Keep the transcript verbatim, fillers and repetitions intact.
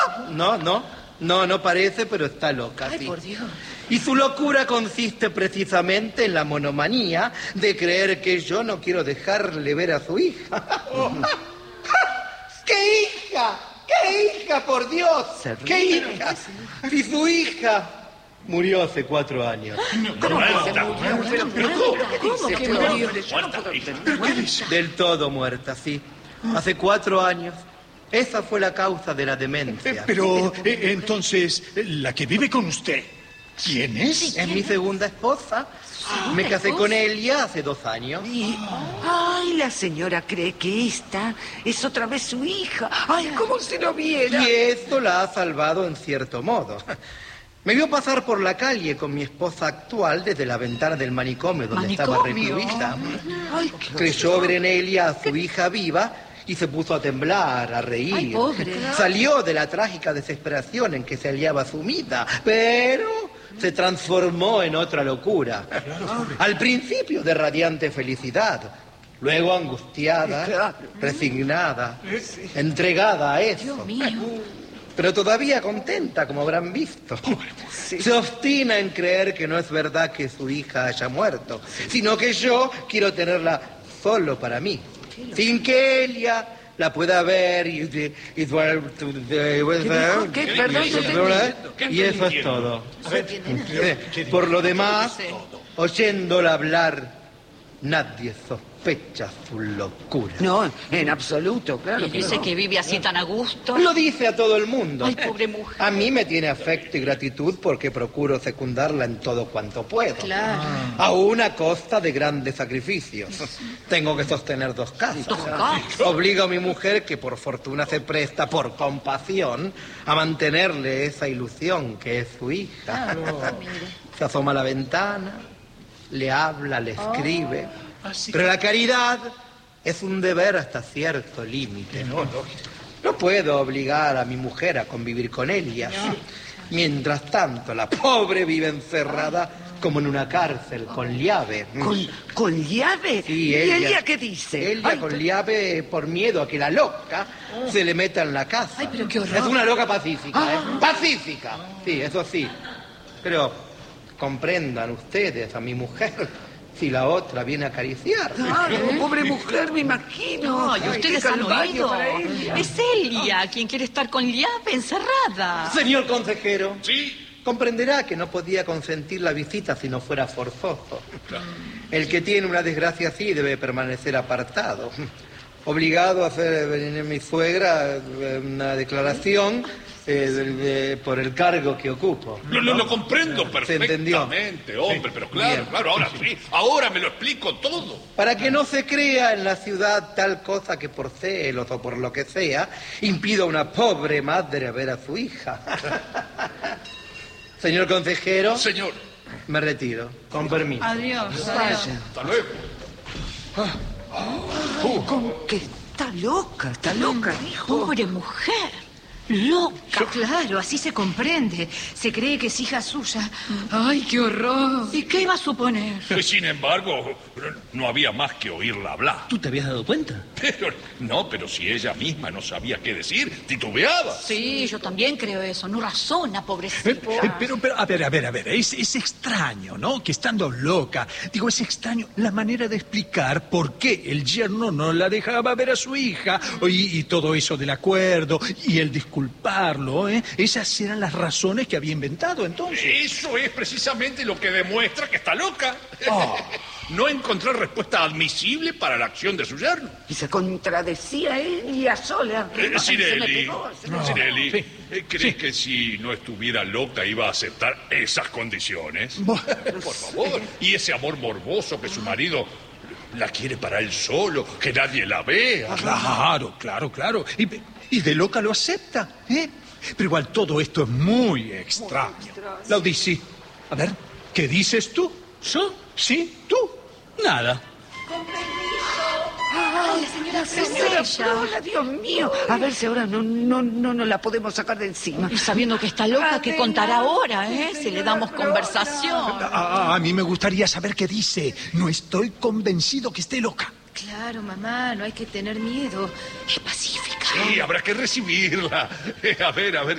No, no, no, no parece, pero está loca. Ay, sí. por Dios. Y su locura consiste precisamente en la monomanía de creer que yo no quiero dejarle ver a su hija. ¿Qué hija? ¿Qué hija, por Dios? ¿Qué hija? Si su hija murió hace cuatro años. ¿Cómo que se murió? Pero, pero, ¿cómo? ¿Cómo que murió? Del todo muerta, sí. Hace cuatro años. Esa fue la causa de la demencia. Pero, eh, entonces, la que vive con usted, ¿quién es? Es mi segunda esposa. Me casé con ella hace dos años. Y, ay, la señora cree que esta es otra vez su hija. Ay, como si lo viera. Y esto la ha salvado en cierto modo. Me vio pasar por la calle con mi esposa actual desde la ventana del manicomio donde ¿Manicomio? estaba recluida. Ay, qué Creyó ver en ella a su hija viva y se puso a temblar, a reír. Ay, pobre. Salió de la trágica desesperación en que se hallaba sumida, pero se transformó en otra locura. Al principio de radiante felicidad, luego angustiada, resignada, entregada a eso. Dios mío. Pero todavía contenta, como habrán visto. Se obstina en creer que no es verdad que su hija haya muerto, sino que yo quiero tenerla solo para mí, sin que ella la pueda ver y... y, y, ¿Qué? Perdón, yo te- y eso es todo. Por lo demás, oyéndola hablar, nadie sospecha su locura. No, en absoluto, claro. Y que dice no. que vive así tan a gusto. Lo dice a todo el mundo. Ay, pobre mujer. A mí me tiene afecto y gratitud porque procuro secundarla en todo cuanto puedo. Claro. Aún a costa de grandes sacrificios. Tengo que sostener dos casas. Dos casas. Obligo a mi mujer, que por fortuna se presta por compasión, a mantenerle esa ilusión que es su hija. Se asoma a la ventana, le habla, le escribe. Pero la caridad es un deber hasta cierto límite. No, no puedo obligar a mi mujer a convivir con ella. Mientras tanto, la pobre vive encerrada como en una cárcel, con llave. ¿Con, con llave? Sí, ¿Y ella- ella qué dice? Ella Ay, con llave por miedo a que la loca se le meta en la casa. Ay, pero qué horror. Es una loca pacífica, ¿eh? ¡Pacífica! Sí, eso sí. Pero comprendan ustedes a mi mujer si la otra viene a acariciar. Claro, pobre mujer, me imagino. Ay, ustedes qué han calvario oído. para ella. Es Elia quien quiere estar con llave encerrada. Señor consejero. Sí. Comprenderá que no podía consentir la visita si no fuera forzoso. El que tiene una desgracia así debe permanecer apartado. Obligado a hacer venir a mi suegra eh, una declaración eh, de- de- por el cargo que ocupo. Lo, lo, lo comprendo ¿Se entendió? perfectamente, hombre, pero claro, Bien. claro, ahora sí, ahora me lo explico todo. Para que no se crea en la ciudad tal cosa que por celos o por lo que sea impida a una pobre madre a ver a su hija. Señor consejero, Señor, me retiro. Con permiso. Adiós. hasta luego. Como que está loca, está loca, hijo. Pobre mujer. Loca. Claro, así se comprende. Se cree que es hija suya. Ay, qué horror. ¿Y qué iba a suponer? Pues, sin embargo, no había más que oírla hablar. ¿Tú te habías dado cuenta? Pero, no, pero si ella misma no sabía qué decir, titubeaba. Sí, yo también creo eso. No razona, Eh, pobrecita. eh, pero, pero, a ver, a ver, a ver, es, es extraño, ¿no? Que estando loca, digo, es extraño la manera de explicar por qué el yerno no la dejaba ver a su hija, y, y todo eso del acuerdo, y el disculparlo, ¿eh? Esas eran las razones que había inventado entonces. Eso es precisamente lo que demuestra que está loca. No encontrar respuesta admisible para la acción de su yerno. Y se contradecía ella sola. Eh, Ay, se me Cirelli, pegó, se me- Cirelli, Sí. eh, ¿crees que si no estuviera loca iba a aceptar esas condiciones? Por favor. Y ese amor morboso que su marido la quiere para él solo, que nadie la vea. Claro, claro, claro. Y, y de loca lo acepta, ¿eh? Pero igual todo esto es muy extraño. Laudici, a ver, ¿qué dices tú? ¿Yo? ¿Sí? ¿Tú? Nada. Ay, señora señora Flora. Flora, Dios mío. A ver si ahora no, no, no, no la podemos sacar de encima. Y sabiendo que está loca, ¿qué contará ahora, eh? Si le damos conversación. A, a mí me gustaría saber qué dice. No estoy convencido que esté loca. Claro, mamá, no hay que tener miedo. Es pacífica. Sí, habrá que recibirla. A ver, a ver.